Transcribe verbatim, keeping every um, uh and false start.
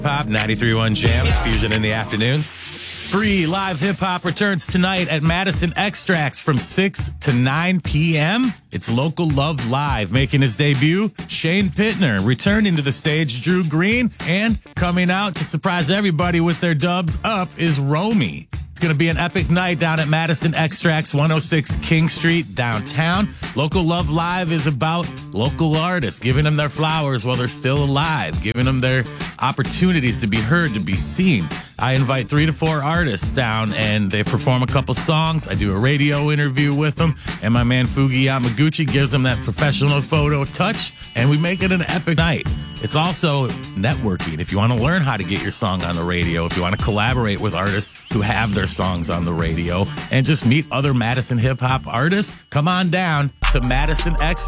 Pop ninety-three point one Jams, Fusion in the afternoons. Free live hip hop returns tonight at Madison Extracts from six to nine p.m. It's Local Love Live making his debut. Shane Pittner returning to the stage, Drew Green, and coming out to surprise everybody with their dubs up is Romy. It's going to be an epic night down at Madison Extracts, one oh six King Street, downtown. Local Love Live is about local artists, giving them their flowers while they're still alive, giving them their opportunities to be heard, to be seen. I invite three to four artists down, and they perform a couple songs. I do a radio interview with them, and my man Fugi Yamaguchi gives them that professional photo touch, and we make it an epic night. It's also networking. If you want to learn how to get your song on the radio, if you want to collaborate with artists who have their songs on the radio, and just meet other Madison hip-hop artists, come on down to Madison X